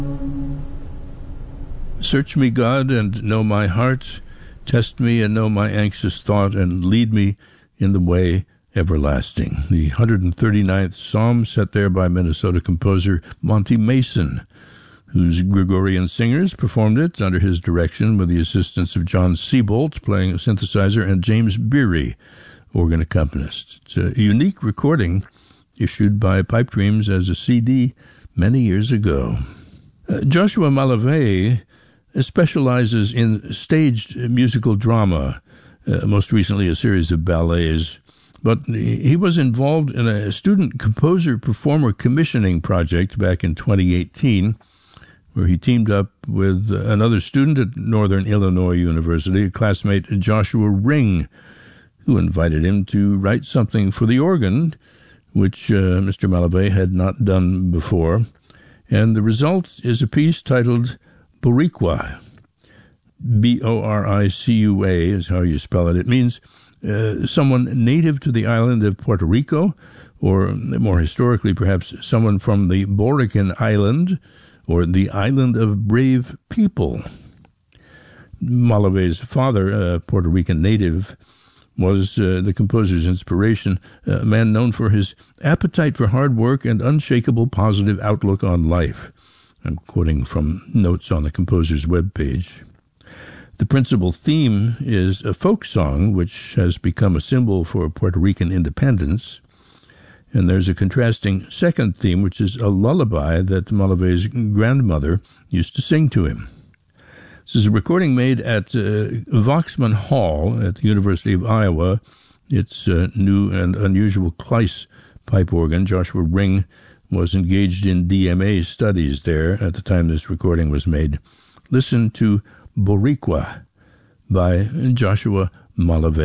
Search me, God, and know my heart. Test me and know my anxious thought, and lead me in the way everlasting. The 139th Psalm, set there by Minnesota composer Monty Mason, whose Gregorian singers performed it under his direction with the assistance of John Seabolt playing a synthesizer and James Beery, organ accompanist. It's a unique recording issued by Pipe Dreams as a CD many years ago. Joshua Malavey specializes in staged musical drama, most recently a series of ballets, but he was involved in a student composer-performer commissioning project back in 2018, where he teamed up with another student at Northern Illinois University, a classmate Joshua Ring, who invited him to write something for the organ, which Mr. Malavey had not done before. And the result is a piece titled Boricua. Boricua is how you spell it. It means someone native to the island of Puerto Rico, or more historically perhaps someone from the Borican Island, or the Island of Brave People. Malavey's father, a Puerto Rican native, was the composer's inspiration, a man known for his appetite for hard work and unshakable positive outlook on life. I'm quoting from notes on the composer's webpage. The principal theme is a folk song, which has become a symbol for Puerto Rican independence. And there's a contrasting second theme, which is a lullaby that Malavey's grandmother used to sing to him. This is a recording made at Voxman Hall at the University of Iowa. It's a new and unusual Kleiss pipe organ. Joshua Ring was engaged in DMA studies there at the time this recording was made. Listen to Boricua by Joshua Malavey.